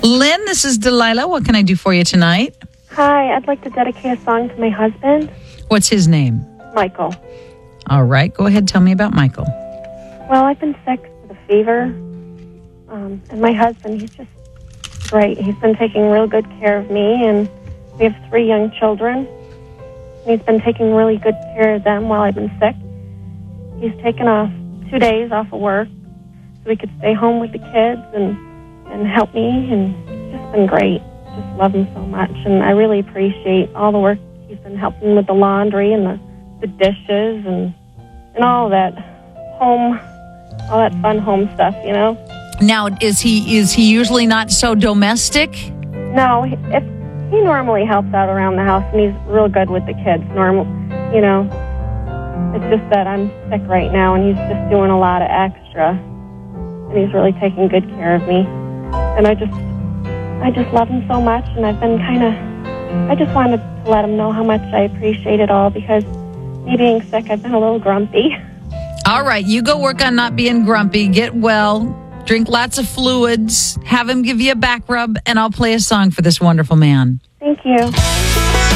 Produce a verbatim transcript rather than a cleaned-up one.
Lynn, this is Delilah. What can I do for you tonight? Hi, I'd like to dedicate a song to my husband, What's his name? Michael. All right, go ahead. Tell me about Michael. Well, I've been sick with a fever, um, and my husband, he's just great. He's been taking real good care of me, and we have three young children. And he's been taking really good care of them while I've been sick. He's taken off two days off of work so we could stay home with the kids and, and help me, and it's just been great. Just love him so much, and I really appreciate all the work he's been helping with the laundry and the, the dishes and and all that home, all that fun home stuff, you know. Now, is he is he usually not so domestic? No, he- if he normally helps out around the house, and he's real good with the kids. Normal, you know. It's just that I'm sick right now, and he's just doing a lot of extra, and he's really taking good care of me, and I just. I just love him so much, and I've been kind of, I just wanted to let him know how much I appreciate it all, because me being sick, I've been a little grumpy. All right, you go work on not being grumpy. Get well. Drink lots of fluids. Have him give you a back rub, and I'll play a song for this wonderful man. Thank you.